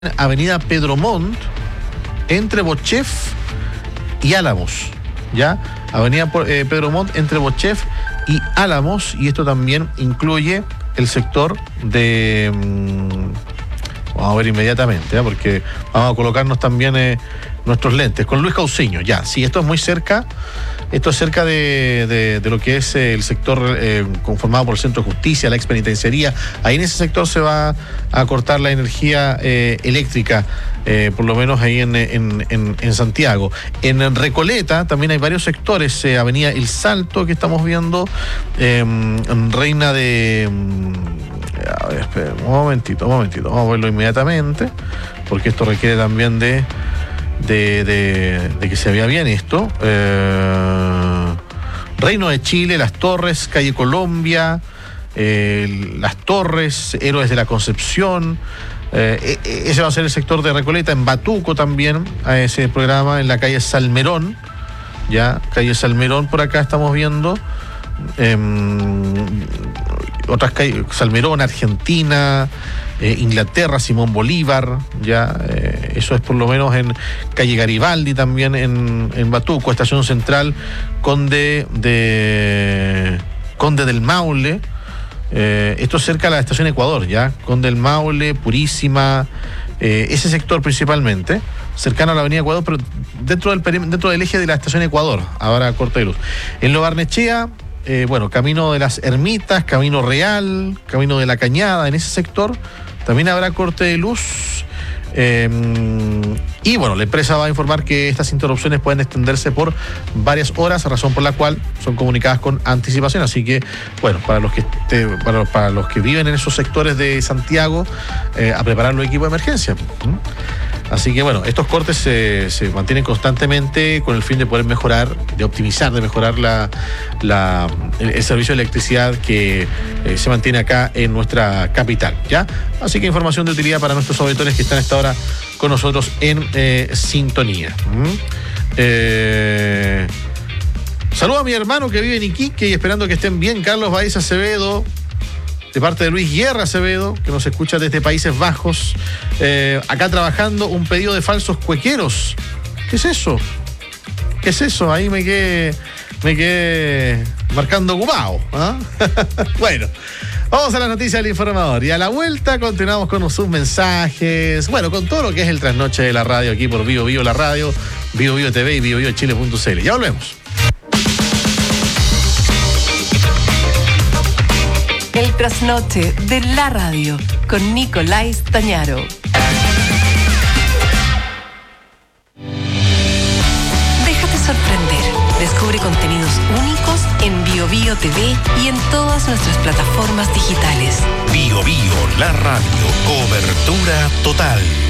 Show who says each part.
Speaker 1: Avenida Pedro Montt, entre Bochef y Álamos, ¿ya? Avenida Pedro Montt, entre Bochef y Álamos, y esto también incluye el sector de... vamos a ver inmediatamente, ¿ya? Porque vamos a colocarnos también nuestros lentes. Con Luis Cauciño, ya, sí, esto es muy cerca. Esto es cerca de lo que es el sector conformado por el Centro de Justicia, la expenitenciaría. Ahí en ese sector se va a cortar la energía eléctrica, por lo menos ahí en Santiago. En Recoleta también hay varios sectores, Avenida El Salto, que estamos viendo, Reina de... a ver, espera, un momentito, vamos a verlo inmediatamente, porque esto requiere también de que se vea bien esto. Reino de Chile, Las Torres, Calle Colombia, Las Torres, Héroes de la Concepción. Ese va a ser el sector de Recoleta. En Batuco también a ese programa, en la calle Salmerón, ya, calle Salmerón, por acá estamos viendo. Otras calles, Salmerón, Argentina, Inglaterra, Simón Bolívar, ya, eso es por lo menos en calle Garibaldi también en Batuco, Estación Central, Conde del Maule, esto es cerca de la Estación Ecuador, ya, Conde del Maule, Purísima, ese sector principalmente, cercano a la Avenida Ecuador, pero dentro del eje de la Estación Ecuador, ahora corte de luz. En Lo Barnechea, Camino de las Ermitas, Camino Real, Camino de la Cañada, en ese sector también habrá corte de luz. Y la empresa va a informar que estas interrupciones pueden extenderse por varias horas, razón por la cual son comunicadas con anticipación. Así que, para los que viven en esos sectores de Santiago, a preparar los equipos de emergencia. Así que estos cortes se mantienen constantemente con el fin de poder mejorar, de optimizar, de mejorar el servicio de electricidad que se mantiene acá en nuestra capital, ¿ya? Así que información de utilidad para nuestros auditores que están a esta hora con nosotros en sintonía. Saludo a mi hermano que vive en Iquique y esperando que estén bien, Carlos Baez Acevedo, de parte de Luis Guerra Acevedo, que nos escucha desde Países Bajos, acá trabajando un pedido de falsos cuequeros. ¿Qué es eso? ¿Qué es eso? Ahí me quedé marcando ocupado, ¿ah? Vamos a las noticias del informador y a la vuelta continuamos con sus mensajes, con todo lo que es el trasnoche de la radio aquí por Vivo la radio, Vivo TV y vivochile.cl. Ya volvemos.
Speaker 2: El trasnoche de la radio con Nicolás Tañaro. Déjate sorprender. Descubre contenidos únicos en Bio TV y en todas nuestras plataformas digitales.
Speaker 3: Bio, la radio. Cobertura total.